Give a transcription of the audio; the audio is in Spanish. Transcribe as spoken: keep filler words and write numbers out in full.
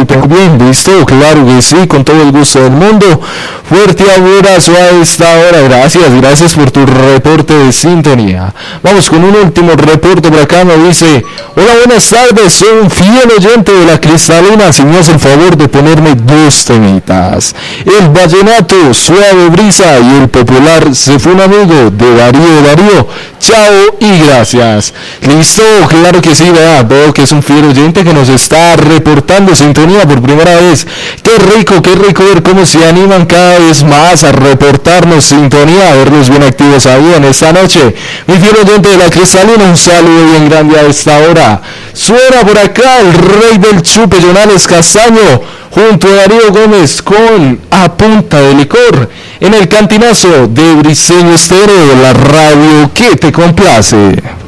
súper bien, ¿listo? Claro que sí, con todo el gusto del mundo. Fuerte abrazo a esta hora, gracias, gracias por tu reporte de sintonía. Vamos con un último reporte por acá, me dice: hola, buenas tardes, soy un fiel oyente de la Cristalina, si me hace el favor de ponerme dos temitas. El vallenato, Suave Brisa, y el popular Se fue un amigo, de Darío Darío. Chao y gracias. Listo, claro que sí, vea, veo que es un fiel oyente que nos está reportando sintonía por primera vez. Qué rico, qué rico ver cómo se animan cada vez más a reportarnos sintonía, a verlos bien activos ahí en esta noche. Mi fiel oyente de la Cristalina, un saludo bien grande a esta hora. Suena por acá el rey del chupe, Jonales Castaño, junto a Darío Gómez con A Punta de Licor, en el cantinazo de Briseño Estéreo, la radio que te complace.